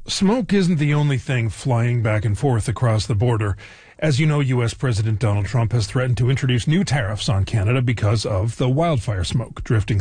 Smoke isn't the only thing flying back and forth across the border. As you know, U.S. President Donald Trump has threatened to introduce new tariffs on Canada because of the wildfire smoke drifting